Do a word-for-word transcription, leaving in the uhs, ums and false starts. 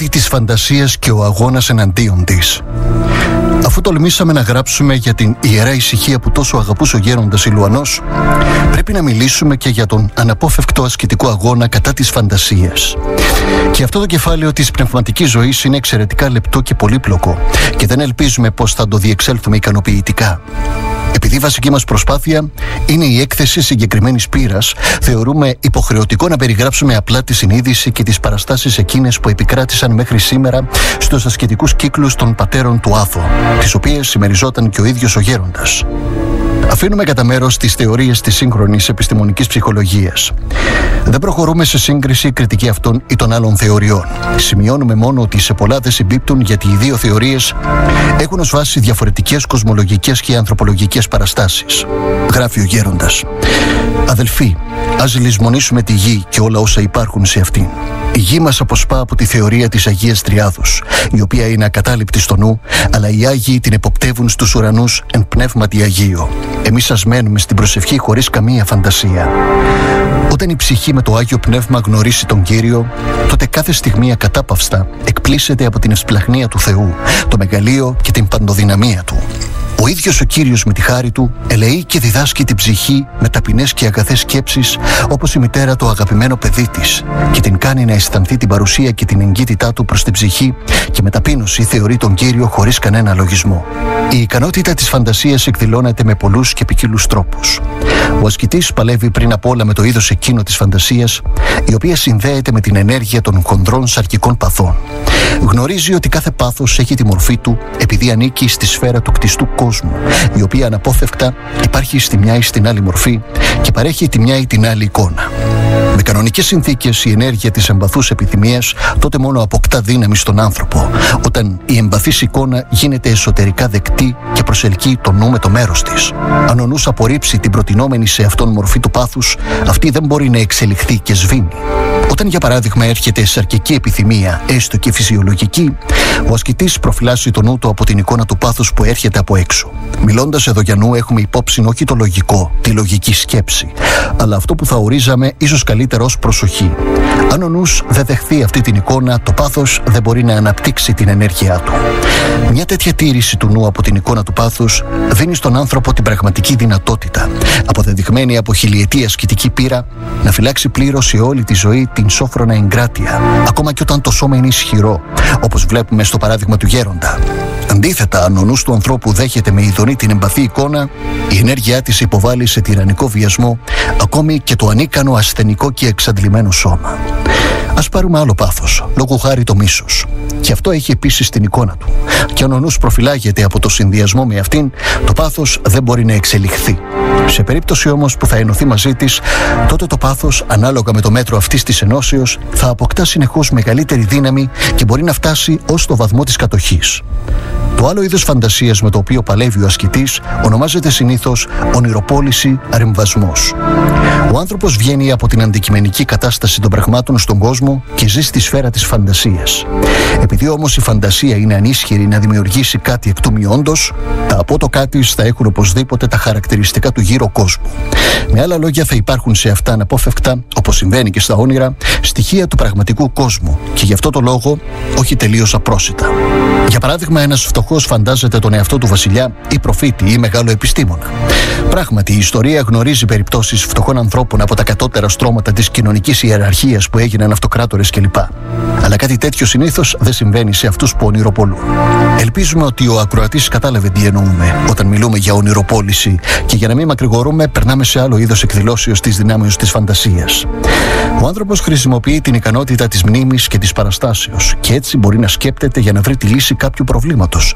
κομμάτι της φαντασίας και ο αγώνας εναντίον της. Αφού τολμήσαμε να γράψουμε για την ιερά ησυχία που τόσο αγαπούσε ο γέροντας Ηλουανός, πρέπει να μιλήσουμε και για τον αναπόφευκτο ασκητικό αγώνα κατά της φαντασίας. Και αυτό το κεφάλαιο της πνευματικής ζωής είναι εξαιρετικά λεπτό και πολύπλοκο και δεν ελπίζουμε πως θα το διεξέλθουμε ικανοποιητικά. Επειδή η βασική μας προσπάθεια είναι η έκθεση συγκεκριμένης πείρας, θεωρούμε υποχρεωτικό να περιγράψουμε απλά τη συνείδηση και τις παραστάσεις εκείνες που επικράτησαν μέχρι σήμερα στους ασκητικούς κύκλους των πατέρων του Άθο, τις οποίες συμμεριζόταν και ο ίδιος ο γέροντας. Αφήνουμε κατά μέρος τις θεωρίες της σύγχρονης επιστημονικής ψυχολογίας. Δεν προχωρούμε σε σύγκριση ή κριτική αυτών ή των άλλων θεωριών. Σημειώνουμε μόνο ότι σε πολλά δεν συμπίπτουν, γιατί οι δύο θεωρίες έχουν ως βάση διαφορετικές κοσμολογικές και ανθρωπολογικές παραστάσεις. Γράφει ο γέροντας: «Αδελφοί, ας λησμονήσουμε τη γη και όλα όσα υπάρχουν σε αυτήν. Η γη μας αποσπά από τη θεωρία της Αγίας Τριάδος, η οποία είναι ακατάληπτη στο νου, αλλά οι Άγιοι την εποπτεύουν στους ουρανούς εν πνεύματι Αγίο. Εμείς σας μένουμε στην προσευχή χωρίς καμία φαντασία. Όταν η ψυχή με το Άγιο Πνεύμα γνωρίσει τον Κύριο, τότε κάθε στιγμή ακατάπαυστα εκπλήσεται από την ευσπλαχνία του Θεού, το μεγαλείο και την παντοδυναμία Του. Ο ίδιος ο Κύριος με τη χάρη Του ελεεί και διδάσκει την ψυχή με ταπεινές και αγαθές σκέψεις, όπως η μητέρα το αγαπημένο παιδί της, και την κάνει να αισθανθεί την παρουσία και την εγκύτητά Του προς την ψυχή, και με ταπείνωση θεωρεί τον Κύριο χωρίς κανένα λογισμό. Η ικανότητα της φαντασίας εκδηλώνεται με πολλούς και ποικίλους τρόπους. Ο ασκητής παλεύει πριν απ' όλα με το είδος εκείνο της φαντασίας, η οποία συνδέεται με την ενέργεια των χονδρών σαρκικών παθών. Γνωρίζει ότι κάθε πάθος έχει τη μορφή του επειδή ανήκει στη σφαίρα του κτιστού κόσμου, η οποία αναπόφευκτα υπάρχει στη μια ή στην άλλη μορφή και παρέχει τη μια ή την άλλη εικόνα. Με κανονικές συνθήκες, η ενέργεια της εμπαθούς επιθυμίας τότε μόνο αποκτά δύναμη στον άνθρωπο, όταν η εμπαθής εικόνα γίνεται εσωτερικά δεκτή και προσελκύει το νου με το μέρος της. Αν ο νους απορρίψει την προτινόμενη σε αυτόν μορφή του πάθους, αυτή δεν μπορεί να εξελιχθεί και σβήνει. Όταν, για παράδειγμα, έρχεται σαρκική επιθυμία, έστω και φυσιολογική, ο ασκητής προφυλάσσει το νου του από την εικόνα του πάθους που έρχεται από έξω. Μιλώντας εδώ για νου, έχουμε υπόψη όχι το λογικό, τη λογική σκέψη, αλλά αυτό που θα ορίζαμε ίσως καλύτερα ως προσοχή. Αν ο νους δεν δεχθεί αυτή την εικόνα, το πάθος δεν μπορεί να αναπτύξει την ενέργειά του. Μια τέτοια τήρηση του νου από την εικόνα του πάθους δίνει στον άνθρωπο την πραγματική δυνατότητα, αποδεδειγμένη από χιλιετή ασκητική πείρα, να φυλάξει πλήρως σε όλη τη ζωή την σόφρονα εγκράτεια, ακόμα και όταν το σώμα είναι ισχυρό, όπως βλέπουμε στο παράδειγμα του γέροντα. Αντίθετα, αν ο νους του ανθρώπου δέχεται με ειδονή την εμπαθή εικόνα, η ενέργειά της υποβάλλει σε τυραννικό βιασμό ακόμη και το ανίκανο, ασθενικό και εξαντλημένο σώμα. Ας πάρουμε άλλο πάθος, λόγου χάρη το μίσος. Και αυτό έχει επίσης την εικόνα του. Και αν ο νους προφυλάγεται από το συνδυασμό με αυτήν, το πάθος δεν μπορεί να εξελιχθεί. Σε περίπτωση όμως που θα ενωθεί μαζί της, τότε το πάθος, ανάλογα με το μέτρο αυτής της ενώσεως, θα αποκτά συνεχώς μεγαλύτερη δύναμη και μπορεί να φτάσει ως το βαθμό της κατοχής. Το άλλο είδος φαντασίας με το οποίο παλεύει ο ασκητής ονομάζεται συνήθως ονειροπόληση, αρεμβασμός. Ο άνθρωπος βγαίνει από την αντικειμενική κατάσταση των πραγμάτων στον κόσμο και ζει στη σφαίρα της φαντασίας. Επειδή όμως η φαντασία είναι ανίσχυρη να δημιουργήσει κάτι εκ του μειόντος, τα απότοκά της θα έχουν οπωσδήποτε τα χαρακτηριστικά του γύρω κόσμου. Με άλλα λόγια, θα υπάρχουν σε αυτά αναπόφευκτα, όπως συμβαίνει και στα όνειρα, στοιχεία του πραγματικού κόσμου, και γι' αυτό το λόγο όχι τελείως απρόσιτα. Για παράδειγμα, ένας φτωχός φαντάζεται τον εαυτό του βασιλιά ή προφήτη ή μεγάλο επιστήμονα. Πράγματι, η ιστορία γνωρίζει περιπτώσεις φτωχών ανθρώπων από τα κατώτερα στρώματα της κοινωνικής ιεραρχίας που έγιναν αυτοκράτορες κλπ. Αλλά κάτι τέτοιο συνήθως δεν συμβαίνει σε αυτούς που ονειροπολούν. Ελπίζουμε ότι ο ακροατής κατάλαβε τι εννοούμε όταν μιλούμε για ονειροπόληση, και για να μην μακρηγορούμε, περνάμε σε άλλο είδος εκδηλώσεως της δυνάμεως της φαντασίας. Ο άνθρωπος χρησιμοποιεί την ικανότητα της μνήμης και της παραστάσεως, και έτσι μπορεί να σκέπτεται για να βρει τη λύση κάποιου προβλήματος,